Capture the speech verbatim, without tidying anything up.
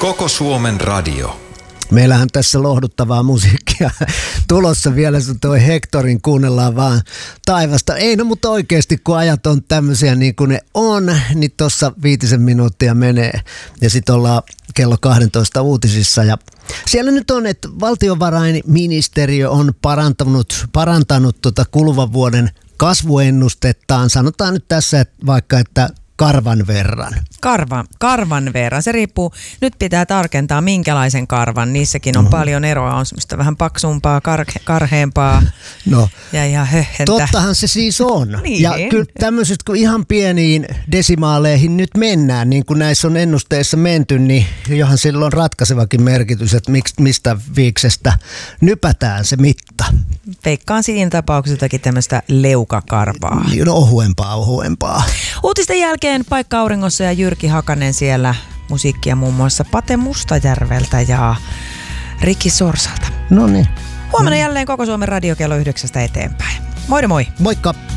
Koko Suomen radio. Meillähän tässä lohduttavaa musiikkia tulossa vielä, sun toi Hectorin kuunnellaan vaan taivasta. Ei no, mutta oikeasti kun ajat on tämmöisiä niin kuin ne on, niin tossa viitisen minuuttia menee ja sit ollaan kello kaksitoista uutisissa ja siellä nyt on, että valtiovarainministeriö on parantanut, parantanut tota kuluvan vuoden kasvuennustettaan. Sanotaan nyt tässä että vaikka, että karvan verran. Karvan, karvan verran. Se riippuu, nyt pitää tarkentaa minkälaisen karvan. Niissäkin on no. paljon eroa. On semmoista vähän paksumpaa, kar- karheampaa no. ja, ja höhhentä. Tottahan se siis on. Niin. Ja kyllä tämmöiset, kun ihan pieniin desimaaleihin nyt mennään, niin kuin näissä on ennusteissa menty, niin johan sillä on ratkaisevakin merkitys, että mistä viiksestä nypätään se mitta. Veikkaan siinä tapauksessakin tämmöistä leukakarvaa. No ohuempaa, ohuempaa. Uutisten jälkeen Paikka Auringossa ja Jyrki Hakanen siellä, musiikkia muun muassa Pate Mustajärveltä ja Riki Sorsalta. No niin. Huomenna jälleen Koko Suomen radio kello yhdeksästä eteenpäin. Moi moi! Moikka!